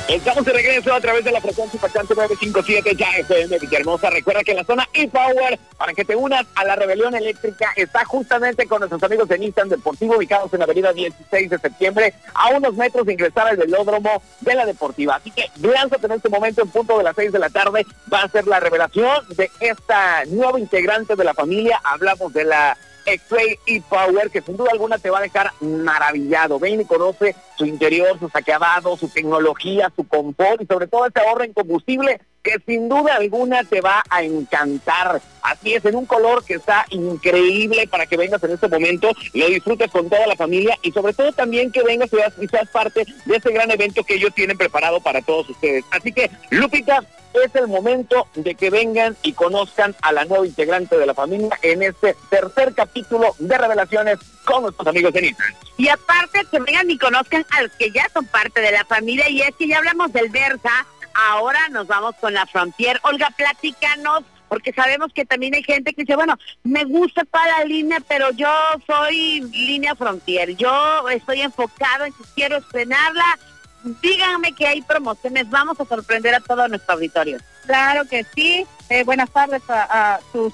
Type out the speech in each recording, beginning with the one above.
Estamos de regreso a través de la frecuencia impactante 957 ya FM Villahermosa. Recuerda que la zona e-Power, para que te unas a la rebelión eléctrica, está justamente con nuestros amigos de Nissan Deportivo, ubicados en la avenida 16 de septiembre, a unos metros de ingresar al velódromo de la Deportiva. Así que lánzate en este momento, en punto de las 6 de la tarde, va a ser la revelación de esta nueva integrante de la familia. Hablamos de la X-Trail e-Power, que sin duda alguna te va a dejar maravillado. Ven y conoce su interior, sus acabados, su tecnología, su confort y sobre todo ese ahorro en combustible que sin duda alguna te va a encantar. Así es, en un color que está increíble para que vengas en este momento, lo disfrutes con toda la familia y sobre todo también que vengas y seas parte de este gran evento que ellos tienen preparado para todos ustedes. Así que, Lupita, es el momento de que vengan y conozcan a la nueva integrante de la familia en este tercer capítulo de Revelaciones con nuestros amigos de Nissan. Y aparte que vengan y conozcan a los que ya son parte de la familia, y es que ya hablamos del Versa, ahora nos vamos con la Frontier. Olga, platícanos, porque sabemos que también hay gente que dice, bueno, me gusta toda la línea, pero yo soy línea Frontier, yo estoy enfocado en que quiero estrenarla. Díganme que hay promociones, vamos a sorprender a todo nuestro auditorio. Claro que sí. Buenas tardes a tus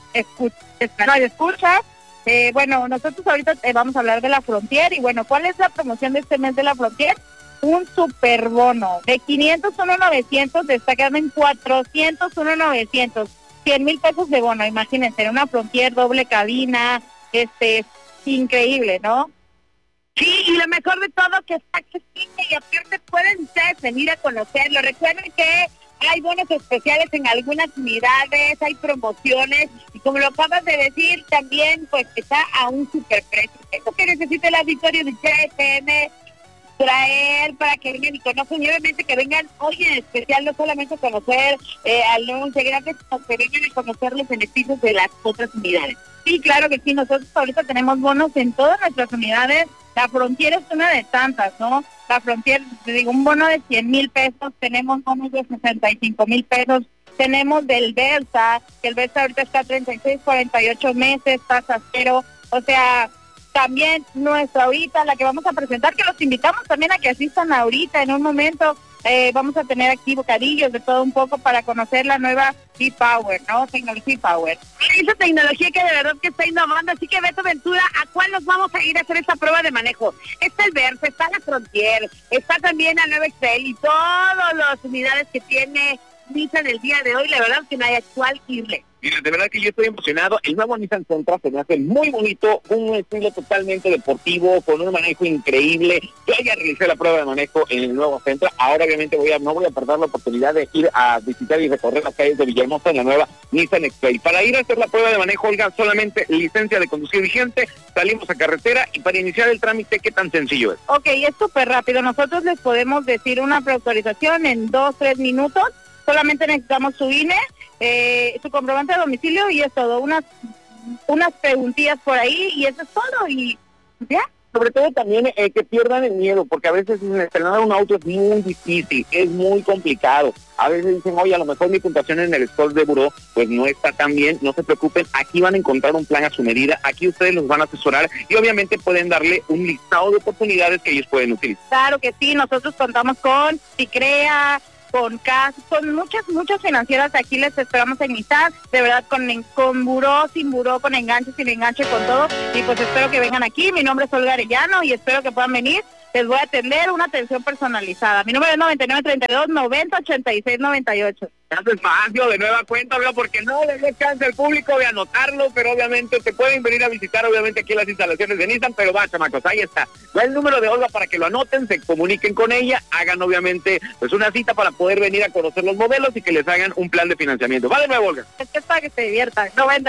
escuchas. Bueno, nosotros ahorita vamos a hablar de la Frontier y bueno, ¿cuál es la promoción de este mes de la Frontier? Un super bono de 501,900, destacando en 401,900, 100,000 pesos de bono, imagínense, una Frontier doble cabina, increíble, ¿no? Sí, y lo mejor de todo que está accesible y aparte pueden ustedes venir a conocerlo. Recuerden que hay bonos especiales en algunas unidades, hay promociones y como lo acabas de decir, también pues está a un superprecio. Eso que necesita el auditorio de JFM traer para que vengan y conozcan, y obviamente que vengan hoy en especial no solamente a conocer al nuevo integrante, sino que vengan a conocer los beneficios de las otras unidades. Sí, claro que sí, nosotros ahorita tenemos bonos en todas nuestras unidades. La Frontier es una de tantas, ¿no? La Frontier, te digo, un bono de 100,000 pesos, tenemos bonos de 65,000 pesos, tenemos del Versa, que el Versa ahorita está a 36, 48 meses, tasa cero, o sea, también nuestra ahorita, la que vamos a presentar, que los invitamos también a que asistan ahorita en un momento. Vamos a tener aquí bocadillos de todo un poco para conocer la nueva e-Power, ¿no? Tecnología e-Power. Esa tecnología que de verdad que está innovando, así que Beto Ventura, ¿a cuál nos vamos a ir a hacer esta prueba de manejo? Está el Versa, está la Frontier, está también la nueva Excel y todas las unidades que tiene Nissan el día de hoy, la verdad que no hay a cuál irle. Mira, de verdad que yo estoy emocionado. El nuevo Nissan Sentra se me hace muy bonito, un estilo totalmente deportivo, con un manejo increíble. Yo ya realicé la prueba de manejo en el nuevo Sentra. Ahora obviamente no voy a perder la oportunidad de ir a visitar y recorrer las calles de Villahermosa en la nueva Nissan X-Trail. Para ir a hacer la prueba de manejo, Olga, solamente licencia de conducir vigente, salimos a carretera y para iniciar el trámite, ¿qué tan sencillo es? Ok, es súper rápido. Nosotros les podemos decir una preautorización en 2-3 minutos. Solamente necesitamos su INE, su comprobante de domicilio y es todo. Unas preguntillas por ahí y eso es todo. Y ya. Sobre todo también que pierdan el miedo, porque a veces estrenar un auto es muy difícil, es muy complicado. A veces dicen, oye, a lo mejor mi puntuación en el score de buró pues no está tan bien. No se preocupen, aquí van a encontrar un plan a su medida, aquí ustedes los van a asesorar y obviamente pueden darle un listado de oportunidades que ellos pueden utilizar. Claro que sí, nosotros contamos con Sicrea, con CAS, con muchas financieras. Aquí les esperamos en Nissan, de verdad, con buró, sin buró, con enganche, sin enganche, con todo, y pues espero que vengan aquí. Mi nombre es Olga Arellano y espero que puedan venir. Les voy a atender una atención personalizada. Mi número es 9932-9086-98. Haz espacio de nueva cuenta, ¿verdad? Porque no les descansa el público de anotarlo, pero obviamente te pueden venir a visitar, obviamente aquí en las instalaciones de Nissan, pero va, chamacos, ahí está. Va el número de Olga para que lo anoten, se comuniquen con ella, hagan obviamente pues una cita para poder venir a conocer los modelos y que les hagan un plan de financiamiento. Va de nuevo, Olga. Es que es para que se diviertan.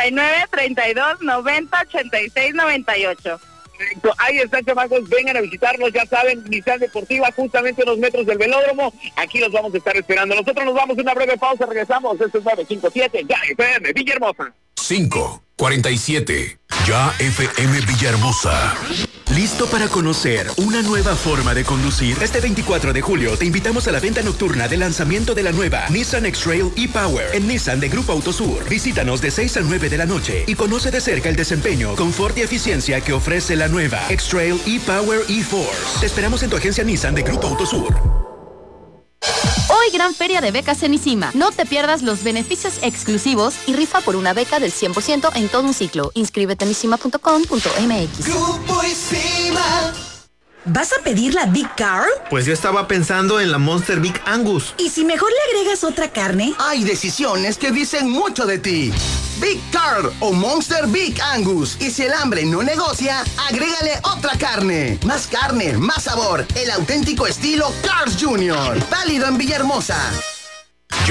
9932-9086-98. Perfecto, ahí están, chamacos, vengan a visitarnos, ya saben, Nissan Deportiva, justamente unos metros del velódromo, aquí los vamos a estar esperando. Nosotros nos vamos a una breve pausa, regresamos, esto es 957, ya FM Villahermosa. 5:47, ya FM Villahermosa. ¿Listo para conocer una nueva forma de conducir? Este 24 de julio te invitamos a la venta nocturna de lanzamiento de la nueva Nissan X-Trail e-Power en Nissan de Grupo Autosur. Visítanos de 6 a 9 de la noche y conoce de cerca el desempeño, confort y eficiencia que ofrece la nueva X-Trail e-Power e-Force. Te esperamos en tu agencia Nissan de Grupo Autosur. Hoy gran feria de becas en ISIMA. No te pierdas los beneficios exclusivos y rifa por una beca del 100% en todo un ciclo. Inscríbete en isima.com.mx. Grupo ISIMA. ¿Vas a pedir la Big Carl? Pues yo estaba pensando en la Monster Big Angus. ¿Y si mejor le agregas otra carne? Hay decisiones que dicen mucho de ti. Big Carl o Monster Big Angus. Y si el hambre no negocia, agrégale otra carne. Más carne, más sabor. El auténtico estilo Carl's Jr. Válido en Villahermosa.